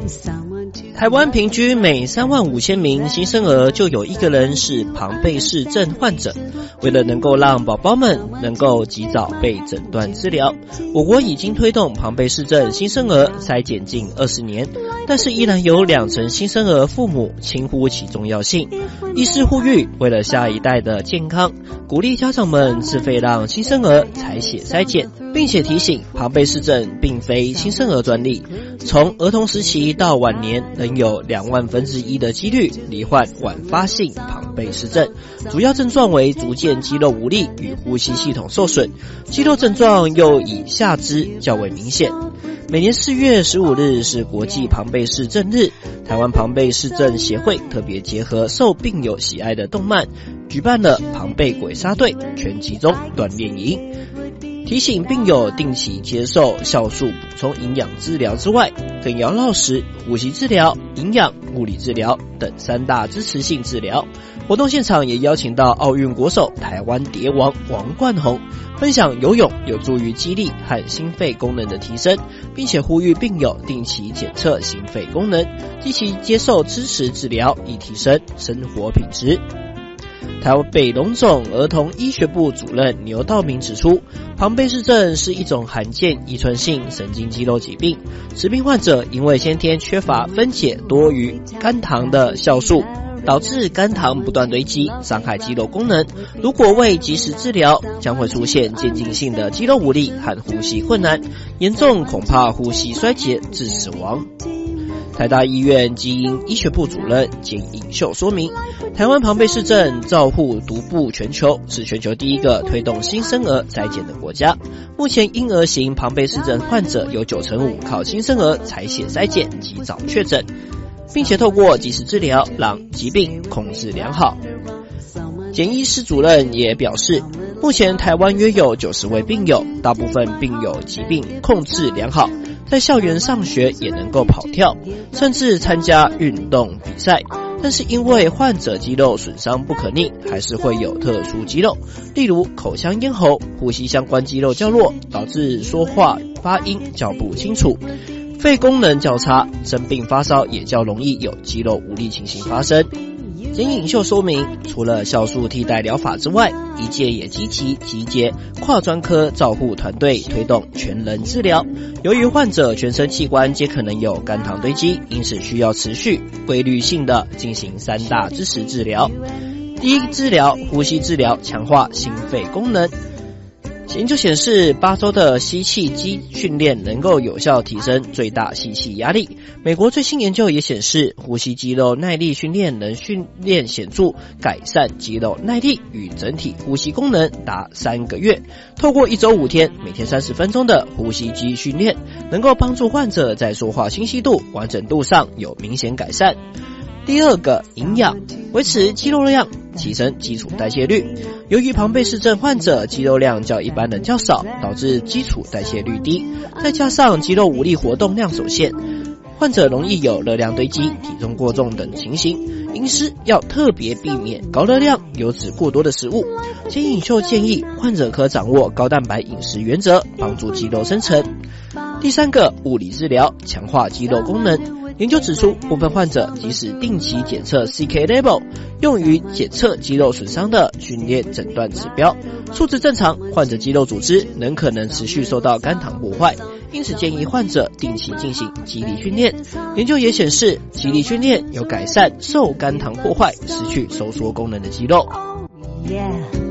台湾平均每35000名新生儿就有一个人是庞贝氏症患者。为了能够让宝宝们能够及早被诊断治疗，我国已经推动庞贝氏症新生儿筛检近20年，但是依然有20%新生儿父母轻忽其重要性。医师呼吁，为了下一代的健康，鼓励家长们自费让新生儿采血筛检，并且提醒庞贝氏症并非新生儿专利，从儿童时期到晚年仍有2万分之一的几率罹患晚发性庞贝氏症，主要症状为逐渐肌肉无力与呼吸系统受损，肌肉症状又以下肢较为明显。每年4月15日是国际庞贝氏症日，台湾庞贝氏症协会特别结合受病友喜爱的动漫，举办了庞贝鬼杀队全集中锻炼营，提醒病友定期接受酵素补充营养治疗之外，更要落实呼吸治疗、营养、物理治疗等3大支持性治疗。活动现场也邀请到奥运国手台湾蝶王王冠宏，分享游泳有助于肌力和心肺功能的提升，并且呼吁病友定期检测心肺功能，积极接受支持治疗，以提升生活品质。台北荣总儿童医学部主任牛道明指出，庞贝氏症是一种罕见遗传性神经肌肉疾病，此病患者因为先天缺乏分解多余肝糖的酵素，导致肝糖不断堆积，伤害肌肉功能。如果未及时治疗，将会出现渐进性的肌肉无力和呼吸困难，严重恐怕呼吸衰竭致死亡。台大医院基因医学部主任简颖秀说明，台湾庞贝氏症照护独步全球，是全球第一个推动新生儿筛检的国家。目前婴儿型庞贝氏症患者有95%靠新生儿采血筛检及早确诊，并且透过及时治疗让疾病控制良好。简医师主任也表示，目前台湾约有90位病友，大部分病友疾病控制良好，在校园上学也能够跑跳，甚至参加运动比赛。但是因为患者肌肉损伤不可逆，还是会有特殊肌肉，例如口腔咽喉、呼吸相关肌肉较弱，导致说话发音较不清楚，肺功能较差，生病发烧也较容易有肌肉无力情形发生。简颖秀说明，除了酵素替代疗法之外，医界也积极集结跨专科照护团队，推动全人治疗。由于患者全身器官皆可能有肝糖堆积，因此需要持续规律性的进行3大支持治疗。第一，治疗呼吸治疗，强化心肺功能。研究显示，8周的吸气机训练能够有效提升最大吸气压力。美国最新研究也显示，呼吸肌肉耐力训练能训练显著改善肌肉耐力与整体呼吸功能达3个月。透过1周5天，每天30分钟的呼吸机训练，能够帮助患者在说话清晰度、完整度上有明显改善。第二个，营养，维持肌肉量，提升基础代谢率。由于庞贝氏症患者肌肉量较一般人较少，导致基础代谢率低，再加上肌肉无力活动量有限，患者容易有热量堆积、体重过重等情形。饮食要特别避免高热量、油脂过多的食物。简颖秀建议患者可掌握高蛋白饮食原则，帮助肌肉生成。第三个，物理治疗，强化肌肉功能。研究指出，部分患者即使定期检测 CK level， 用于检测肌肉损伤的训练诊断指标，数值正常，患者肌肉组织仍可能持续受到肝糖破坏，因此建议患者定期进行肌力训练。研究也显示，肌力训练有改善受肝糖破坏、失去收缩功能的肌肉。